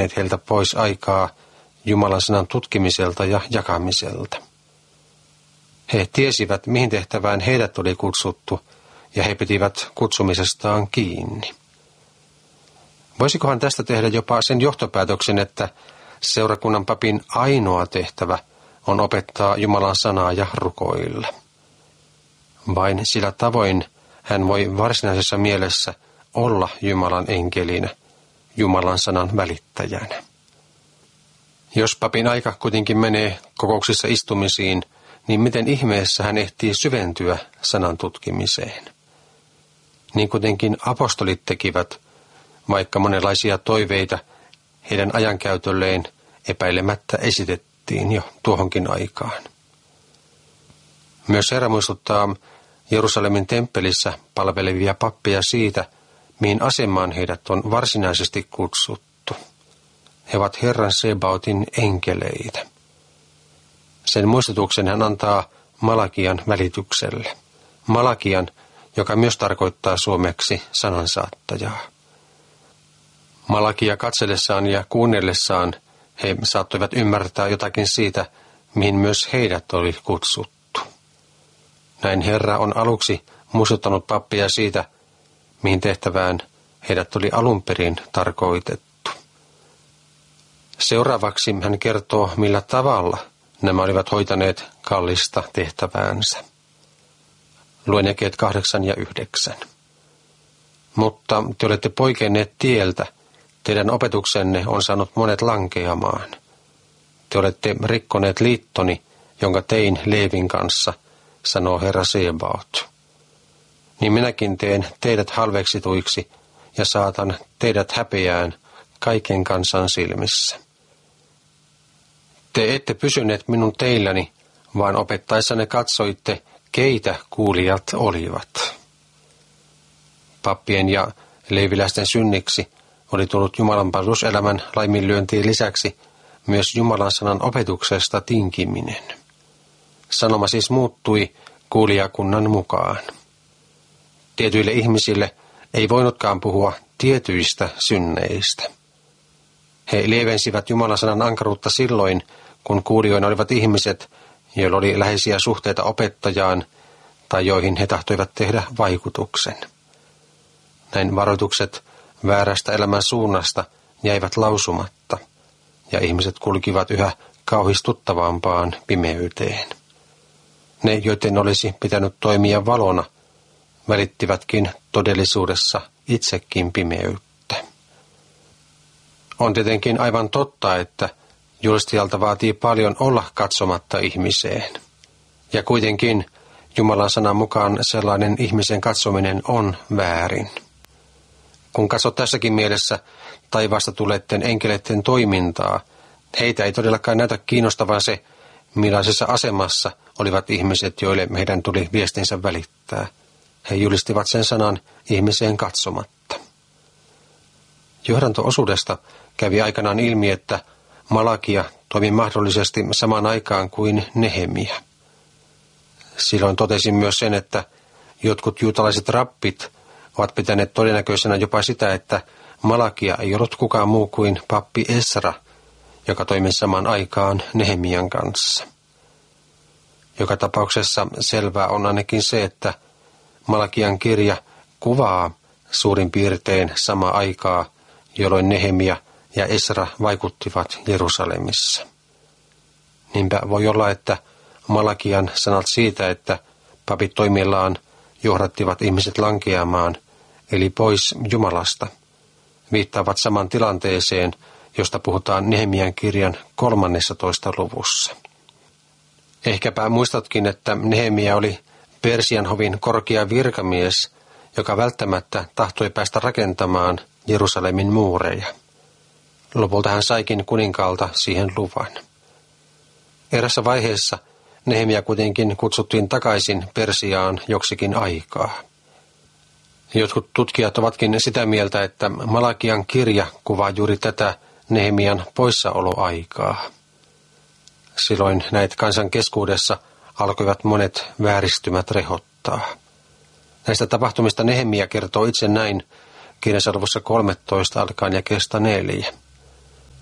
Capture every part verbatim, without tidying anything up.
vieneet heiltä pois aikaa Jumalan sanan tutkimiselta ja jakamiselta. He tiesivät, mihin tehtävään heidät oli kutsuttu, ja he pitivät kutsumisestaan kiinni. Voisikohan tästä tehdä jopa sen johtopäätöksen, että seurakunnan papin ainoa tehtävä on opettaa Jumalan sanaa ja rukoilla. Vain sillä tavoin hän voi varsinaisessa mielessä olla Jumalan enkelinä, Jumalan sanan välittäjänä. Jos papin aika kuitenkin menee kokouksissa istumisiin, niin miten ihmeessä hän ehtii syventyä sanan tutkimiseen? Niin kuitenkin apostolit tekivät, vaikka monenlaisia toiveita heidän ajankäytölleen epäilemättä esitettiin jo tuohonkin aikaan. Myös Herra muistuttaa Jerusalemin temppelissä palvelevia pappeja siitä, mihin asemaan heidät on varsinaisesti kutsuttu. He ovat Herran Sebaotin enkeleitä. Sen muistutuksen hän antaa Malakian välitykselle. Malakian, joka myös tarkoittaa suomeksi sanansaattajaa. Malakia katsellessaan ja kuunnellessaan he saattoivat ymmärtää jotakin siitä, mihin myös heidät oli kutsuttu. Näin Herra on aluksi muistuttanut pappia siitä, mihin tehtävään heidät oli alun perin tarkoitettu. Seuraavaksi hän kertoo, millä tavalla nämä olivat hoitaneet kallista tehtäväänsä. Luen jakeet kahdeksan ja yhdeksän. Mutta te olette poikenneet tieltä, teidän opetuksenne on saanut monet lankeamaan. Te olette rikkoneet liittoni, jonka tein Leevin kanssa, sanoo Herra Sebaot. Niin minäkin teen teidät halveksituiksi ja saatan teidät häpeään kaiken kansan silmissä. Te ette pysyneet minun teilläni, vaan opettaessanne katsoitte, keitä kuulijat olivat. Pappien ja leeviläisten synniksi oli tullut Jumalan palveluselämän laiminlyöntiin lisäksi myös Jumalan sanan opetuksesta tinkiminen. Sanoma siis muuttui kuulijakunnan mukaan. Tietyille ihmisille ei voinutkaan puhua tietyistä synneistä. He lievensivät Jumalan sanan ankaruutta silloin, kun kuulijoina olivat ihmiset, joilla oli läheisiä suhteita opettajaan tai joihin he tahtoivat tehdä vaikutuksen. Näin varoitukset väärästä elämän suunnasta jäivät lausumatta, ja ihmiset kulkivat yhä kauhistuttavampaan pimeyteen. Ne, joiden olisi pitänyt toimia valona, välittivätkin todellisuudessa itsekin pimeyttä. On tietenkin aivan totta, että julistajalta vaatii paljon olla katsomatta ihmiseen. Ja kuitenkin Jumalan sanan mukaan sellainen ihmisen katsominen on väärin. Kun katsot tässäkin mielessä taivaasta tulleiden enkeleiden toimintaa, heitä ei todellakaan näytä kiinnostavan se, millaisessa asemassa olivat ihmiset, joille meidän tuli viestinsä välittää. He julistivat sen sanan ihmiseen katsomatta. Johdanto-osuudesta kävi aikanaan ilmi, että Malakia toimi mahdollisesti samaan aikaan kuin Nehemia. Silloin totesin myös sen, että jotkut juutalaiset rappit ovat pitäneet todennäköisenä jopa sitä, että Malakia ei ollut kukaan muu kuin pappi Esra, joka toimi samaan aikaan Nehemian kanssa. Joka tapauksessa selvää on ainakin se, että Malakian kirja kuvaa suurin piirtein samaa aikaa, jolloin Nehemia ja Esra vaikuttivat Jerusalemissa. Niinpä voi olla, että Malakian sanat siitä, että papit toimillaan johdattivat ihmiset lankeamaan, eli pois Jumalasta, viittaavat saman tilanteeseen, josta puhutaan Nehemian kirjan kolmannessatoista luvussa. Ehkäpä muistatkin, että Nehemia oli Persian hovin korkea virkamies, joka välttämättä tahtoi päästä rakentamaan Jerusalemin muureja. Lopulta hän saikin kuninkaalta siihen luvan. Erässä vaiheessa Nehemia kuitenkin kutsuttiin takaisin Persiaan joksikin aikaa. Jotkut tutkijat ovatkin sitä mieltä, että Malakian kirja kuvaa juuri tätä Nehemian poissaoloaikaa. Silloin näitä kansan keskuudessa alkoivat monet vääristymät rehottaa. Näistä tapahtumista Nehemia kertoo itse näin kirjansa luvussa kolmetoista alkaen jakeesta neljä.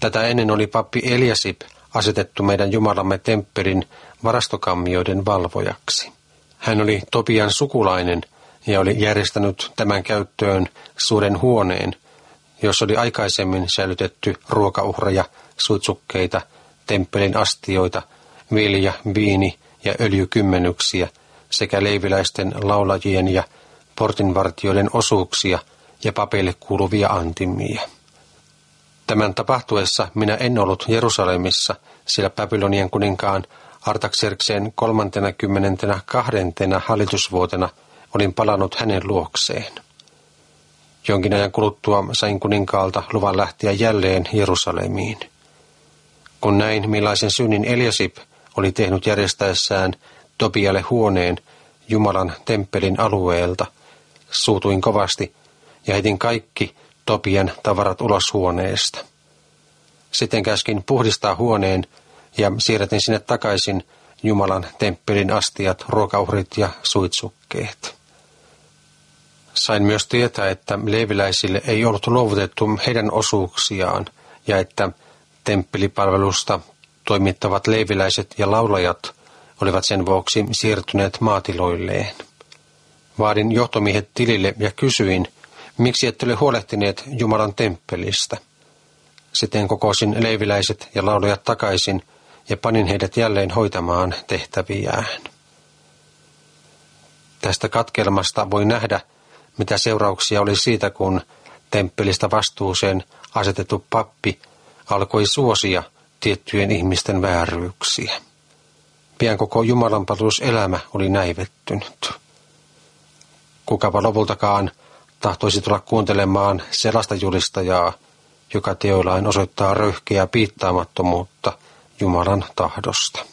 Tätä ennen oli pappi Eliasib asetettu meidän Jumalamme temppelin varastokammioiden valvojaksi. Hän oli Tobian sukulainen ja oli järjestänyt tämän käyttöön suuren huoneen, jossa oli aikaisemmin säilytetty ruokauhreja, suitsukkeita, temppelin astioita, vilja, viini ja öljykymmenyksiä sekä leiviläisten, laulajien ja portinvartijoiden osuuksia ja papeille kuuluvia antimia. Tämän tapahtuessa minä en ollut Jerusalemissa, sillä Babylonian kuninkaan Artaxerxen kolmantenakymmenentenä kahdentena hallitusvuotena olin palannut hänen luokseen. Jonkin ajan kuluttua sain kuninkaalta luvan lähteä jälleen Jerusalemiin. Kun näin, millaisen synnin Eliasib oli tehnyt järjestäessään Tobialle huoneen Jumalan temppelin alueelta, suutuin kovasti ja heitin kaikki Tobian tavarat ulos huoneesta. Sitten käskin puhdistaa huoneen ja siirretin sinne takaisin Jumalan temppelin astiat, ruokauhrit ja suitsukkeet. Sain myös tietää, että leeviläisille ei ollut luovutettu heidän osuuksiaan ja että temppelipalvelusta toimittavat leeviläiset ja laulajat olivat sen vuoksi siirtyneet maatiloilleen. Vaadin johtomiehet tilille ja kysyin, miksi ette ole huolehtineet Jumalan temppelistä. Sitten kokosin leeviläiset ja laulajat takaisin ja panin heidät jälleen hoitamaan tehtäviään. Tästä katkelmasta voi nähdä, mitä seurauksia oli siitä, kun temppelistä vastuuseen asetettu pappi alkoi suosia tiettyjen ihmisten vääryyksiä. Pian koko jumalanpalveluselämä oli näivettynyt. Kukapa lopultakaan tahtoisi tulla kuuntelemaan sellaista julistajaa, joka teoillaan osoittaa röyhkeää piittaamattomuutta Jumalan tahdosta.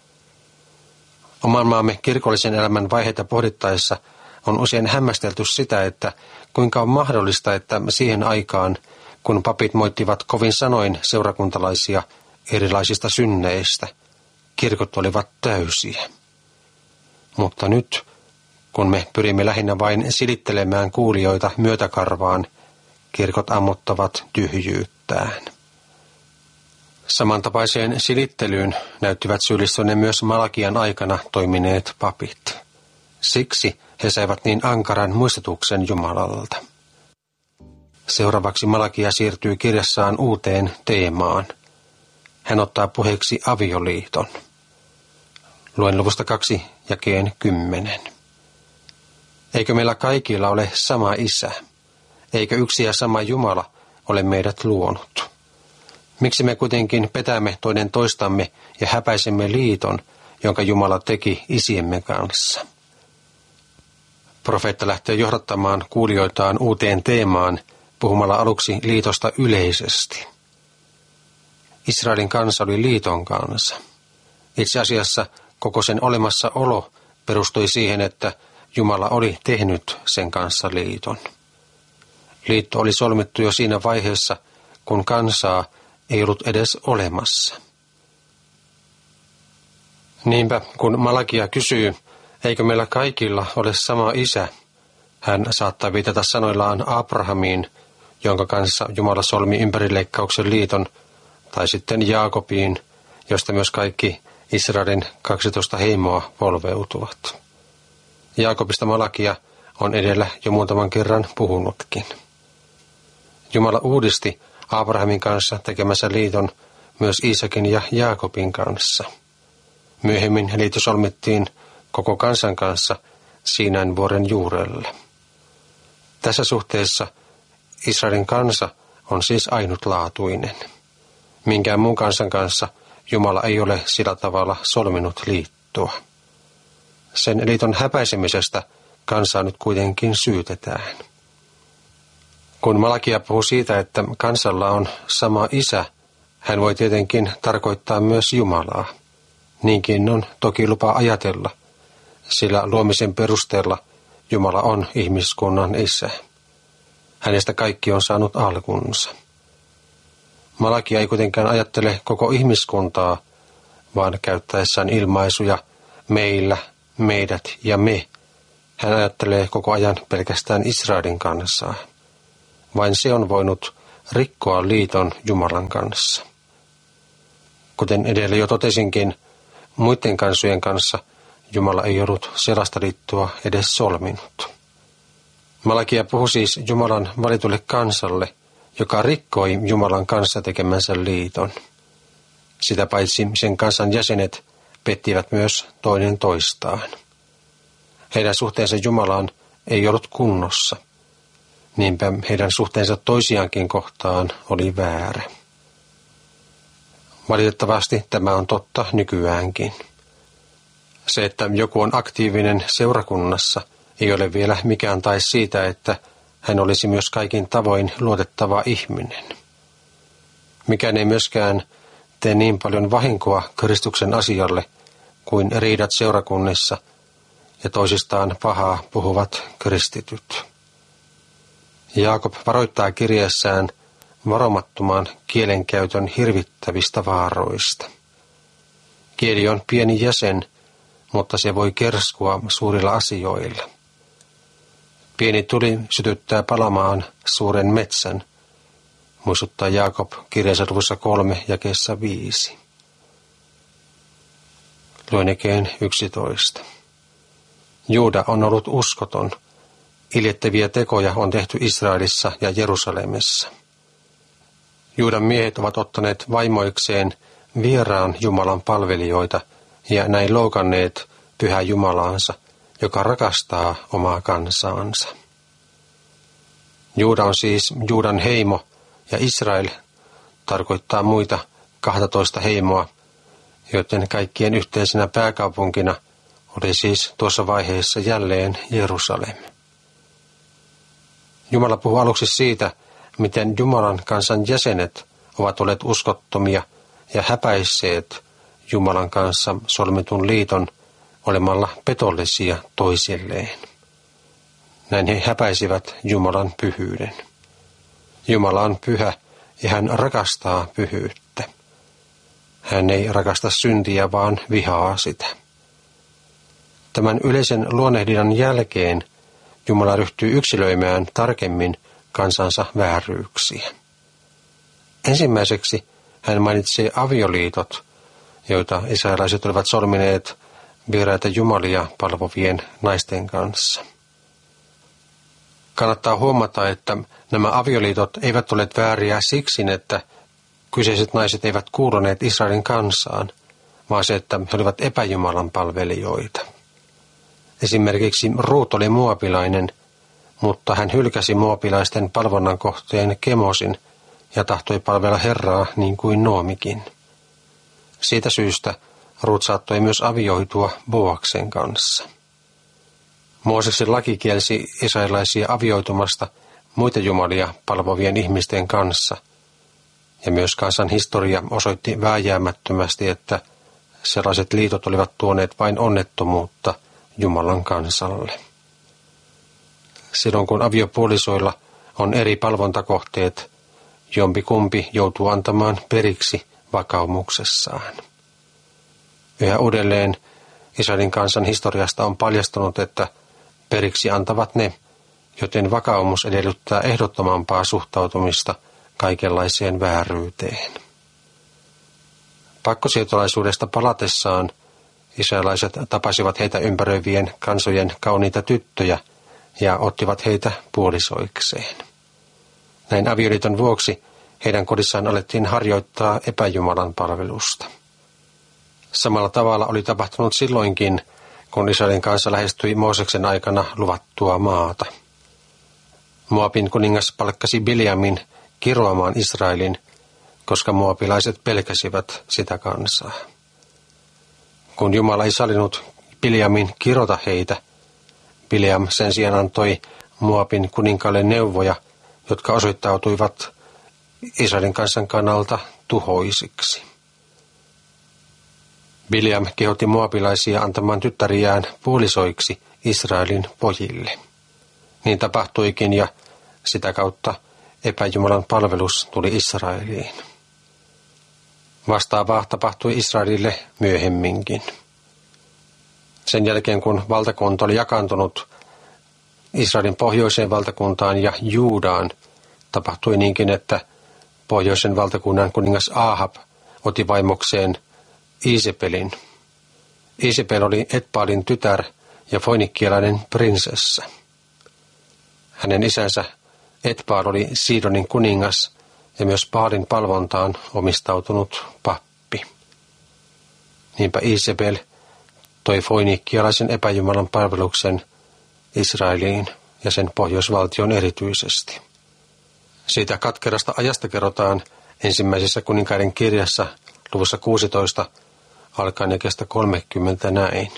Oman maamme kirkollisen elämän vaiheita pohdittaessa on usein hämmästelty sitä, että kuinka on mahdollista, että siihen aikaan, kun papit moittivat kovin sanoin seurakuntalaisia erilaisista synneistä, kirkot olivat täysiä. Mutta nyt, kun me pyrimme lähinnä vain silittelemään kuulijoita myötäkarvaan, kirkot ammottavat tyhjyyttään. Samantapaiseen silittelyyn näyttivät syyllistyneen myös Malakian aikana toimineet papit. Siksi he saivat niin ankaran muistutuksen Jumalalta. Seuraavaksi Malakia siirtyy kirjassaan uuteen teemaan. Hän ottaa puheeksi avioliiton. Luen luvusta kaksi jakeen kymmenen. Eikö meillä kaikilla ole sama isä? Eikö yksi ja sama Jumala ole meidät luonut? Miksi me kuitenkin petämme toinen toistamme ja häpäisemme liiton, jonka Jumala teki isiemme kanssa? Profeetta lähtee johdattamaan kuulijoitaan uuteen teemaan puhumalla aluksi liitosta yleisesti. Israelin kansa oli liiton kansa. Itse asiassa koko sen olemassaolo perustui siihen, että Jumala oli tehnyt sen kanssa liiton. Liitto oli solmittu jo siinä vaiheessa, kun kansaa ei ollut edes olemassa. Niinpä, kun Malakia kysyy, eikö meillä kaikilla ole sama isä, hän saattaa viitata sanoillaan Abrahamiin, jonka kanssa Jumala solmi ympärileikkauksen liiton, tai sitten Jaakobiin, josta myös kaikki Israelin kaksitoista heimoa polveutuvat. Jaakobista Malakia on edellä jo muutaman kerran puhunutkin. Jumala uudisti Abrahamin kanssa tekemänsä liiton myös Iisakin ja Jaakobin kanssa. Myöhemmin liitto solmittiin koko kansan kanssa Siinain vuoren juurella. Tässä suhteessa Israelin kansa on siis ainutlaatuinen. Minkään muun kansan kanssa Jumala ei ole sillä tavalla solminut liittoa. Sen liiton häpäisemisestä kansaa nyt kuitenkin syytetään. Kun Malakia puhuu siitä, että kansalla on sama isä, hän voi tietenkin tarkoittaa myös Jumalaa. Niinkin on toki lupa ajatella, sillä luomisen perusteella Jumala on ihmiskunnan isä. Hänestä kaikki on saanut alkunsa. Malakia ei kuitenkaan ajattele koko ihmiskuntaa, vaan käyttäessään ilmaisuja meillä, meidät ja me. Hän ajattelee koko ajan pelkästään Israelin kansaa. Vain se on voinut rikkoa liiton Jumalan kanssa. Kuten edellä jo totesinkin, muiden kansojen kanssa Jumala ei ollut sellaista liittoa edes solminut. Malakia puhui siis Jumalan valitulle kansalle, joka rikkoi Jumalan kanssa tekemänsä liiton. Sitä paitsi sen kansan jäsenet pettivät myös toinen toistaan. Heidän suhteensa Jumalaan ei ollut kunnossa. Niinpä heidän suhteensa toisiaankin kohtaan oli väärä. Valitettavasti tämä on totta nykyäänkin. Se, että joku on aktiivinen seurakunnassa, ei ole vielä mikään tae siitä, että hän olisi myös kaikin tavoin luotettava ihminen. Mikään ei myöskään tee niin paljon vahinkoa Kristuksen asialle kuin riidat seurakunnissa ja toisistaan pahaa puhuvat kristityt. Jaakob varoittaa kirjeessään varomattoman kielenkäytön hirvittävistä vaaroista. Kieli on pieni jäsen, mutta se voi kerskua suurilla asioilla. Pieni tuli sytyttää palamaan suuren metsän, muistuttaa Jaakob kirjansa luvussa kolme jakeessa viisi. Luen jakeen yksitoista. Juuda on ollut uskoton. Iljettäviä tekoja on tehty Israelissa ja Jerusalemissa. Juudan miehet ovat ottaneet vaimoikseen vieraan Jumalan palvelijoita ja näin loukanneet pyhää Jumalaansa, joka rakastaa omaa kansaansa. Juuda on siis Juudan heimo ja Israel tarkoittaa muita kahtatoista heimoa, joten kaikkien yhteisenä pääkaupunkina oli siis tuossa vaiheessa jälleen Jerusalem. Jumala puhuu aluksi siitä, miten Jumalan kansan jäsenet ovat olleet uskottomia ja häpäisseet Jumalan kanssa solmitun liiton olemalla petollisia toisilleen. Näin he häpäisivät Jumalan pyhyyden. Jumala on pyhä ja hän rakastaa pyhyyttä. Hän ei rakasta syntiä, vaan vihaa sitä. Tämän yleisen luonnehdinnan jälkeen Jumala ryhtyy yksilöimään tarkemmin kansansa vääryyksiä. Ensimmäiseksi hän mainitsee avioliitot, joita israelaiset olivat solmineet vieraita jumalia palvovien naisten kanssa. Kannattaa huomata, että nämä avioliitot eivät ole vääriä siksi, että kyseiset naiset eivät kuuluneet Israelin kansaan, vaan se, että he olivat epäjumalan palvelijoita. Esimerkiksi Ruut oli moabilainen, mutta hän hylkäsi moabilaisten palvonnan kohteen Kemosin ja tahtoi palvella Herraa niin kuin Noomikin. Siitä syystä Ruut saattoi myös avioitua Boaksen kanssa. Mooseksen laki kielsi israelaisia avioitumasta muita jumalia palvovien ihmisten kanssa, ja myös kansan historia osoitti vääjäämättömästi, että sellaiset liitot olivat tuoneet vain onnettomuutta Jumalan kansalle. Silloin kun aviopuolisoilla on eri palvontakohteet, jompikumpi joutuu antamaan periksi vakaumuksessaan. Yhä uudelleen Israelin kansan historiasta on paljastunut, että periksi antavat ne, joten vakaumus edellyttää ehdottomampaa suhtautumista kaikenlaiseen vääryyteen. Pakkosiirtolaisuudesta palatessaan israelaiset tapasivat heitä ympäröivien kansojen kauniita tyttöjä ja ottivat heitä puolisoikseen. Näin avioliiton vuoksi heidän kodissaan alettiin harjoittaa epäjumalan palvelusta. Samalla tavalla oli tapahtunut silloinkin, kun Israelin kansa lähestyi Mooseksen aikana luvattua maata. Moabin kuningas palkkasi Biljamin kiroamaan Israelin, koska moabilaiset pelkäsivät sitä kansaa. Kun Jumala ei sallinut Biljamin kirota heitä, Biljam sen sijaan antoi Moabin kuninkaalle neuvoja, jotka osoittautuivat Israelin kansan kannalta tuhoisiksi. Biljam kehotti moabilaisia antamaan tyttäriään puolisoiksi Israelin pojille. Niin tapahtuikin ja sitä kautta epäjumalan palvelus tuli Israeliin. Vastaavaa tapahtui Israelille myöhemminkin. Sen jälkeen kun valtakunta oli jakaantunut Israelin pohjoiseen valtakuntaan ja Juudaan, tapahtui niinkin, että pohjoisen valtakunnan kuningas Ahab otti vaimokseen Iisebelin. Iisebel oli Etbaalin tytär ja foinikkialainen prinsessa. Hänen isänsä Etbaal oli Siidonin kuningas ja myös Baalin palvontaan omistautunut pappi. Niinpä Iisebel toi foinikkialaisen epäjumalan palveluksen Israeliin ja sen pohjoisvaltion erityisesti. Siitä katkerasta ajasta kerrotaan ensimmäisessä kuninkaiden kirjassa luvussa kuusitoista alkaen jakeesta kolmekymmentä näin.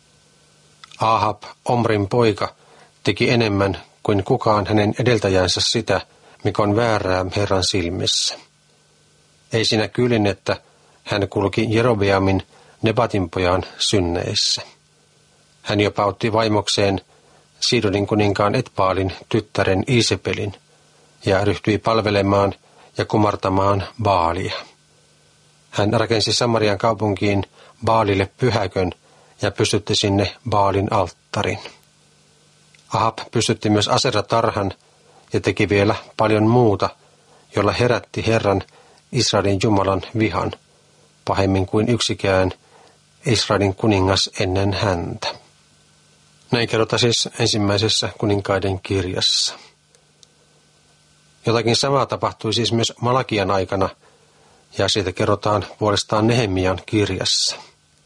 Ahab, Omrin poika, teki enemmän kuin kukaan hänen edeltäjänsä sitä, mikä on väärää Herran silmissä. Ei siinä kyllin, että hän kulki Jerobeamin Nebatin pojan synneissä. Hän jopa otti vaimokseen Siidonin kuninkaan Etbaalin tyttären Iisebelin ja ryhtyi palvelemaan ja kumartamaan Baalia. Hän rakensi Samarian kaupunkiin Baalille pyhäkön ja pystytti sinne Baalin alttarin. Ahab pystytti myös Asera-tarhan ja teki vielä paljon muuta, jolla herätti Herran Israelin Jumalan vihan, pahemmin kuin yksikään Israelin kuningas ennen häntä. Näin kerrotaan siis ensimmäisessä kuninkaiden kirjassa. Jotakin samaa tapahtui siis myös Malakian aikana, ja siitä kerrotaan puolestaan Nehemian kirjassa.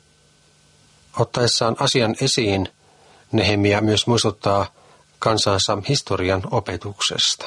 Ottaessaan asian esiin, Nehemia myös muistuttaa kansansa historian opetuksesta.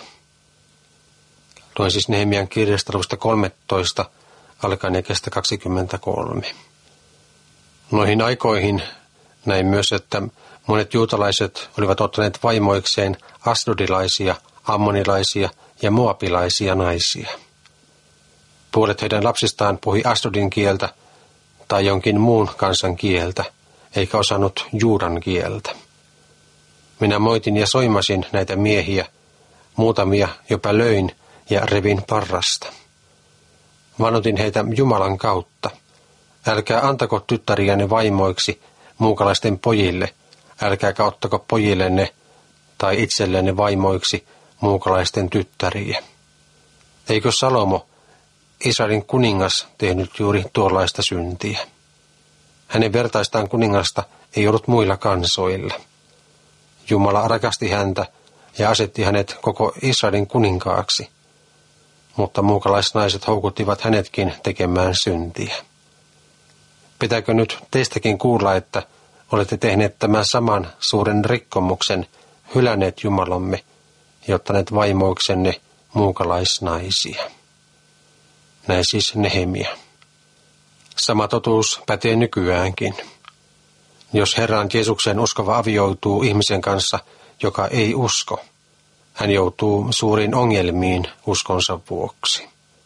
Luen siis Nehemian kirjasta luvusta kolmetoista alkaen jakeesta kaksikymmentäkolme. Noihin aikoihin näin myös, että monet juutalaiset olivat ottaneet vaimoikseen asdodilaisia, ammonilaisia ja moabilaisia naisia. Puolet heidän lapsistaan puhui asdodin kieltä tai jonkin muun kansan kieltä, eikä osannut juudan kieltä. Minä moitin ja soimasin näitä miehiä, muutamia jopa löin ja revin parrasta. Vannotin heitä Jumalan kautta. Älkää antako tyttäriänne vaimoiksi muukalaisten pojille, älkääkä ottako pojillenne tai itsellenne vaimoiksi muukalaisten tyttäriä. Eikö Salomo, Israelin kuningas, tehnyt juuri tuollaista syntiä? Hänen vertaistaan kuningasta ei ollut muilla kansoilla. Jumala rakasti häntä ja asetti hänet koko Israelin kuninkaaksi, mutta muukalaisnaiset houkuttivat hänetkin tekemään syntiä. Pitääkö nyt teistäkin kuulla, että olette tehneet tämän saman suuren rikkomuksen, hylänneet Jumalamme ja ottaneet vaimoiksenne muukalaisnaisia? Näin siis Nehemia. Sama totuus pätee nykyäänkin. Jos Herran Jeesukseen uskova avioituu ihmisen kanssa, joka ei usko, hän joutuu suuriin ongelmiin uskonsa vuoksi.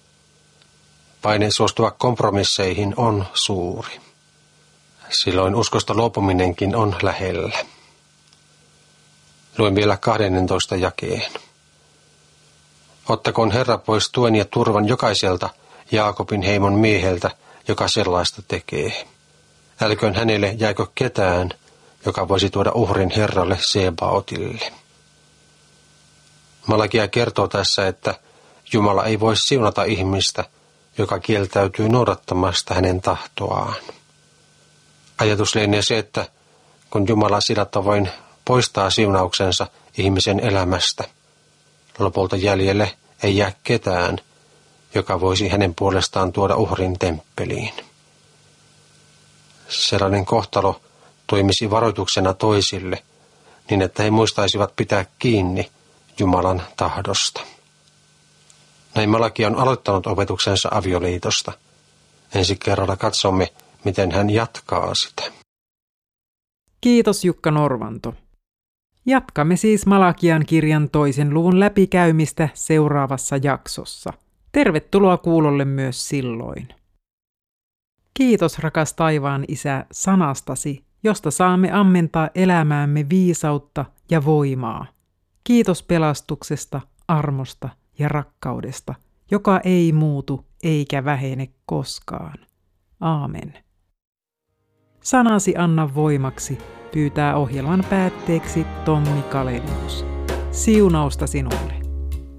Paine suostua kompromisseihin on suuri. Silloin uskosta luopuminenkin on lähellä. Luen vielä kahdennentoista jakeen. Ottakoon Herra pois tuen ja turvan jokaiselta Jaakobin heimon mieheltä, joka sellaista tekee. Älköön hänelle jääkö ketään, joka voisi tuoda uhrin Herralle Sebaotille. Malakia kertoo tässä, että Jumala ei voi siunata ihmistä, joka kieltäytyy noudattamasta hänen tahtoaan. Ajatus lienee se, että kun Jumala sillä tavoin poistaa siunauksensa ihmisen elämästä, lopulta jäljelle ei jää ketään, joka voisi hänen puolestaan tuoda uhrin temppeliin. Sellainen kohtalo toimisi varoituksena toisille, niin että he muistaisivat pitää kiinni Jumalan tahdosta. Näin Malakia on aloittanut opetuksensa avioliitosta. Ensi kerralla katsomme, miten hän jatkaa sitä. Kiitos Jukka Norvanto. Jatkamme siis Malakian kirjan toisen luvun läpikäymistä seuraavassa jaksossa. Tervetuloa kuulolle myös silloin. Kiitos rakas taivaan Isä sanastasi, josta saamme ammentaa elämäämme viisautta ja voimaa. Kiitos pelastuksesta, armosta ja rakkaudesta, joka ei muutu eikä vähene koskaan. Aamen. Sanasi anna voimaksi, pyytää ohjelman päätteeksi Tommi Kalenius. Siunausta sinulle.